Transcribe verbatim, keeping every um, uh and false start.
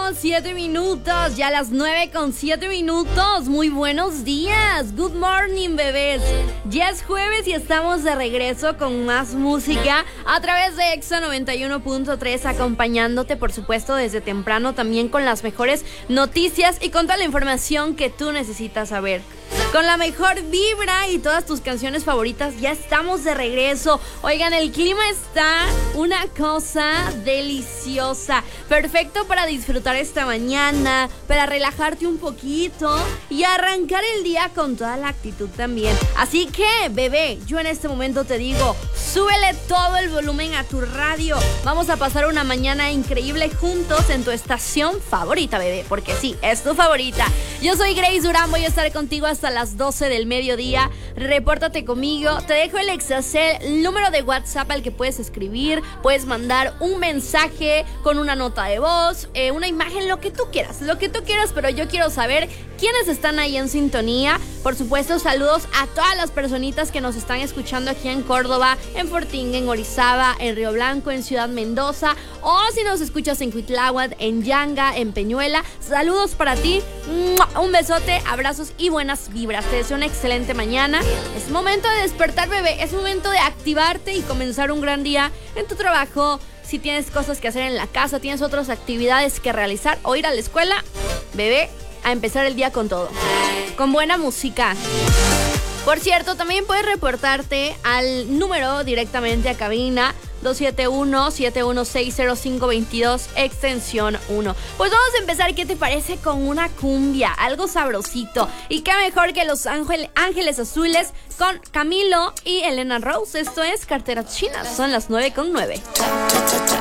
con siete minutos, ya las nueve con siete minutos. Muy buenos días, good morning, bebés. Ya es jueves y estamos de regreso con más música a través de Exa noventa y uno punto tres, acompañándote, por supuesto, desde temprano, también con las mejores noticias y con toda la información que tú necesitas saber. Con la mejor vibra y todas tus canciones favoritas, ya estamos de regreso. Oigan, el clima está una cosa deliciosa. Perfecto para disfrutar esta mañana, para relajarte un poquito y arrancar el día con toda la actitud también. Así que, bebé, yo en este momento te digo, súbele todo el volumen a tu radio. Vamos a pasar una mañana increíble juntos en tu estación favorita, bebé, porque sí, es tu favorita. Yo soy Grace Durán, voy a estar contigo hasta las doce del mediodía. Repórtate conmigo, te dejo el Exacel, el número de WhatsApp al que puedes escribir, puedes mandar un mensaje con una nota de voz, eh, una imagen, lo que tú quieras, lo que tú quieras, pero yo quiero saber quiénes están ahí en sintonía. Por supuesto, saludos a todas las personitas que nos están escuchando aquí en Córdoba, en Fortín, en Orizaba, en Río Blanco, en Ciudad Mendoza, o si nos escuchas en Cuitláhuac, en Yanga, en Peñuela. Saludos para ti, un besote, abrazos y buenas vibras. Te deseo una excelente mañana. Es momento de despertar, bebé, es momento de activarte y comenzar un gran día en tu trabajo. Si tienes cosas que hacer en la casa, tienes otras actividades que realizar o ir a la escuela, bebé, a empezar el día con todo, con buena música. Por cierto, también puedes reportarte al número directamente a cabina dos siete uno, siete uno seis, cero cinco dos dos, extensión uno. Pues vamos a empezar, ¿qué te parece? Con una cumbia, algo sabrosito. Y qué mejor que Los Ángel, Ángeles Azules con Camilo y Elena Rose. Esto es Carteras Chinas, son las nueve con nueve.